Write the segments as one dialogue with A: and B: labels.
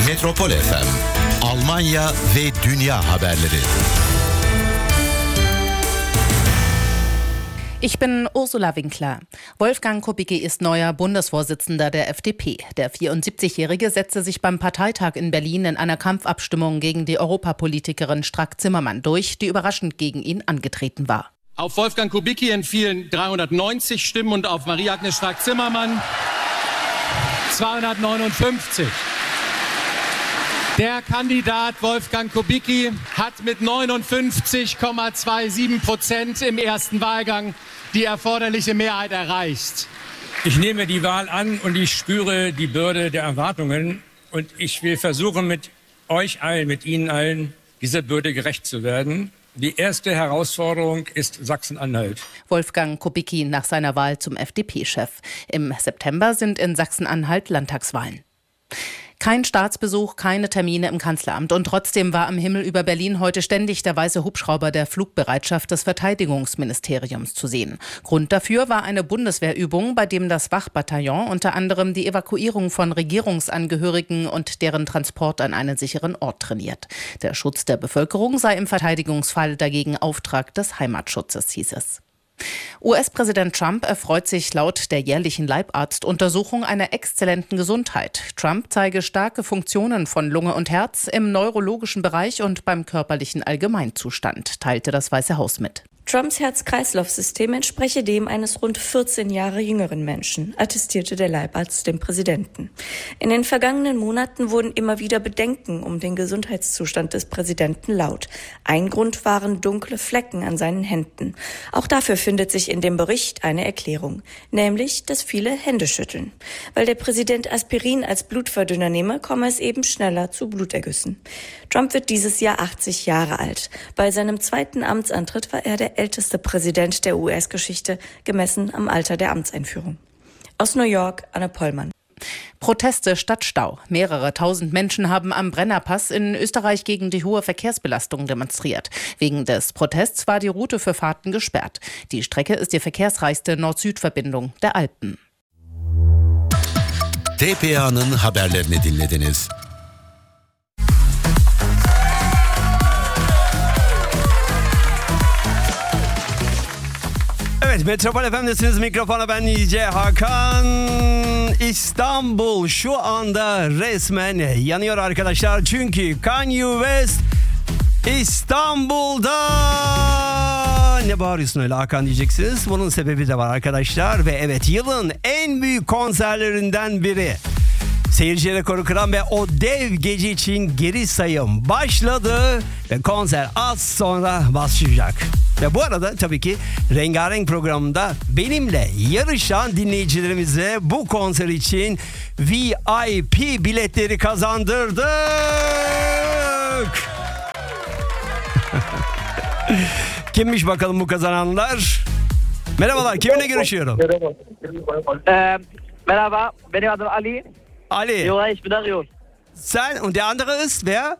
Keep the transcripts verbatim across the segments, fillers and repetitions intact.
A: Metropol F M, Almanya ve dünya haberleri.
B: Ich bin Ursula Winkler. Wolfgang Kubicki ist neuer Bundesvorsitzender der F D P. Der vierundsiebzigjährige setzte sich beim Parteitag in Berlin in einer Kampfabstimmung gegen die Europapolitikerin Strack-Zimmermann durch, die überraschend gegen ihn angetreten war.
C: Auf Wolfgang Kubicki entfielen dreihundertneunzig Stimmen und auf Marie-Agnes Strack-Zimmermann zweihundertneunundfünfzig. Der Kandidat Wolfgang Kubicki hat mit neunundfünfzig Komma siebenundzwanzig Prozent im ersten Wahlgang die erforderliche Mehrheit erreicht.
D: Ich nehme die Wahl an und ich spüre die Bürde der Erwartungen. Und ich will versuchen, mit euch allen, mit Ihnen allen, dieser Bürde gerecht zu werden. Die erste Herausforderung ist Sachsen-Anhalt.
B: Wolfgang Kubicki nach seiner Wahl zum F D P-Chef. Im September sind in Sachsen-Anhalt Landtagswahlen. Kein Staatsbesuch, keine Termine im Kanzleramt. Und trotzdem war am Himmel über Berlin heute ständig der weiße Hubschrauber der Flugbereitschaft des Verteidigungsministeriums zu sehen. Grund dafür war eine Bundeswehrübung, bei dem das Wachbataillon unter anderem die Evakuierung von Regierungsangehörigen und deren Transport an einen sicheren Ort trainiert. Der Schutz der Bevölkerung sei im Verteidigungsfall dagegen Auftrag des Heimatschutzes, hieß es. U S-Präsident Trump erfreut sich laut der jährlichen Leibarztuntersuchung einer exzellenten Gesundheit. Trump zeige starke Funktionen von Lunge und Herz im neurologischen Bereich und beim körperlichen Allgemeinzustand, teilte das Weiße Haus mit.
E: Trumps Herz-Kreislauf-System entspreche dem eines rund vierzehn Jahre jüngeren Menschen, attestierte der Leibarzt dem Präsidenten. In den vergangenen Monaten wurden immer wieder Bedenken um den Gesundheitszustand des Präsidenten laut. Ein Grund waren dunkle Flecken an seinen Händen. Auch dafür findet sich in dem Bericht eine Erklärung, nämlich, dass viele Hände schütteln. Weil der Präsident Aspirin als Blutverdünner nehme, komme es eben schneller zu Blutergüssen. Trump wird dieses Jahr achtzig Jahre alt. Bei seinem zweiten Amtsantritt war er der älteste Präsident der U S-Geschichte, gemessen am Alter der Amtseinführung. Aus New York, Anne Pollmann.
B: Proteste statt Stau. Mehrere tausend Menschen haben am Brennerpass in Österreich gegen die hohe Verkehrsbelastung demonstriert. Wegen des Protests war die Route für Fahrten gesperrt. Die Strecke ist die verkehrsreichste Nord-Süd-Verbindung der Alpen.
A: T P A'nın haberlerini dinlediniz.
F: Evet, Metropol F M'desiniz. Mikrofona ben D J Hakan. İstanbul şu anda resmen yanıyor arkadaşlar. Çünkü Kanye West İstanbul'da. Ne bağırıyorsun öyle Hakan diyeceksiniz. Bunun sebebi de var arkadaşlar. Ve evet, yılın en büyük konserlerinden biri. Seyirci rekoru kıran ve o dev gece için geri sayım başladı. Ve konser az sonra başlayacak. Ve bu arada tabii ki Rengarenk programında benimle yarışan dinleyicilerimize bu konser için V I P biletleri kazandırdık. Kimmiş bakalım bu kazananlar? Merhabalar, kiminle görüşüyorum?
G: Ee, merhaba, benim adım Ali.
F: Ali.
G: Jo, ich bin Dario.
F: Sen und der andere ist wer?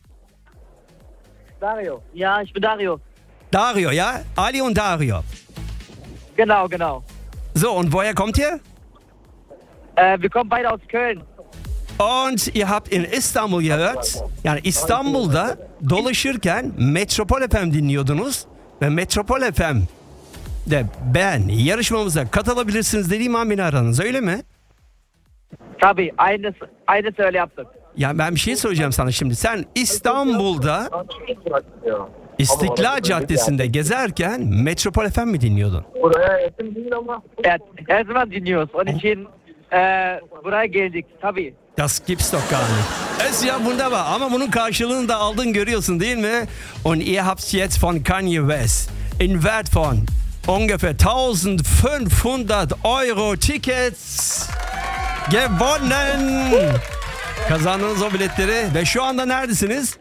G: Dario. Ja, ich bin Dario.
F: Dario, ja? Ali und Dario.
G: Genau, genau.
F: So, und woher kommt ihr?
G: Äh, wir kommen beide aus Köln.
F: Und ihr habt in İstanbul gehört. Yani İstanbul'da dolaşırken Metropol F M dinliyordunuz. Ve Metropol F M'de ben yarışmamıza katılabilirsiniz dediğim an beni aradınız, öyle mi?
G: Tabii, aynısı, aynısı öyle yaptık.
F: Ya ben bir şey söyleyeceğim sana şimdi. Sen İstanbul'da İstiklal Caddesi'nde gezerken Metropol F M mi dinliyordun?
G: Evet, her zaman dinliyoruz. Onun için e, buraya geldik, tabii.
F: Das gibt's doch gar nicht. Es ist ja wunderbar. Ama bunun karşılığını da aldın, görüyorsun değil mi? Und ihr habt jetzt von Kanye West in Wert von ungefähr eintausendfünfhundert Euro Tickets gewonnen. Kazandınız o biletleri ve şu anda neredesiniz?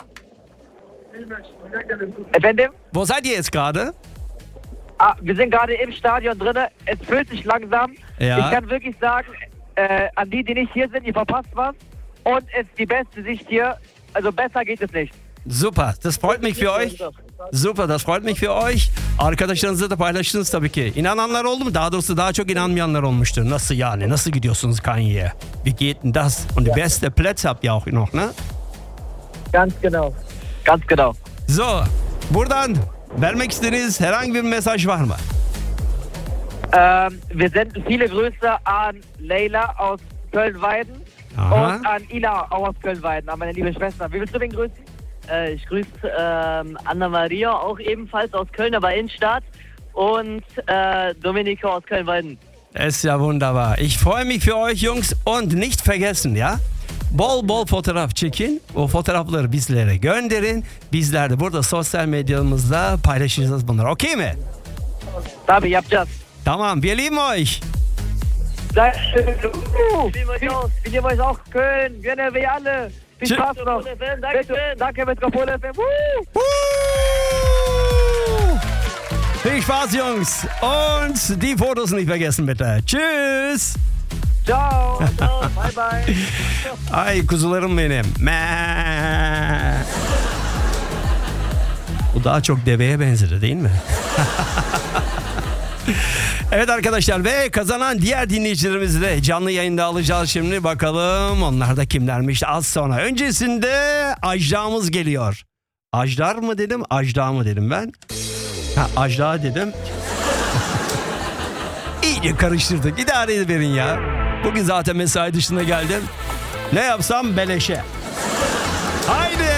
G: Efendim?
F: Wo seid ihr jetzt gerade?
G: Ah, wir sind gerade im Stadion drin. Es fühlt sich langsam.
F: Ja.
G: Ich kann wirklich sagen, äh, an die, die nicht hier sind, ihr verpasst was. Und es ist die beste Sicht hier. Also besser geht es nicht.
F: Super, das freut mich für euch. Super, das freut mich für euch. Arkadaşlarınızla da paylaştınız tabii ki. İnananlar oldu mu? Daha doğrusu daha çok inanmayanlar olmuştur. Nasıl yani? Nasıl gidiyorsunuz Kanye'ye? Wie geht denn das? Und die beste Plätze habt ihr auch noch, ne?
G: Ganz genau. Ganz genau.
F: So, buradan vermek istediğiniz herhangi bir mesaj var mı?
G: Ähm, wir senden viele Grüße an Leila aus Köln-Weiden
F: Aha.
G: und an Ila auch aus Köln-Weiden, an meine liebe Schwester. Wie willst du wen grüßen?
H: Äh, ich grüße ähm, Anna-Maria, auch ebenfalls aus Köln, aber Innenstadt. Und äh, Domenico aus Köln-Weiden.
F: Ist ja wunderbar. Ich freue mich für euch Jungs und nicht vergessen ya. Bol bol fotoğraf çekin. O fotoğrafları bizlere gönderin. Bizler de burada sosyal medyamızda paylaşacağız bunları. Okey mi?
G: Tabii yapacağız.
F: Tamam, wir lieben euch.
G: Dankeschön. Uh, wir lieben euch auch Köln. Gerne wir alle. Viel
F: Tschüss.
G: Spaß noch.
H: Danke.
G: Danke Metropole F M. Uh.
F: Viel Spaß Jungs. Und die Fotos nicht vergessen bitte. Tschüss.
G: Ciao. Ciao. Bye bye.
F: Ay kuzularım benim. Mee. Bu daha çok deveye benzedi değil mi? Evet arkadaşlar ve kazanan diğer dinleyicilerimizi de canlı yayında alacağız şimdi. Bakalım onlar da kimlermiş az sonra. Öncesinde Ajda'mız geliyor. Ajdar mı dedim, Ajda mı dedim ben? Ha, Ajda dedim. İyice karıştırdık. İdare verin ya. Bugün zaten mesai dışında geldim. Ne yapsam beleşe. Haydi.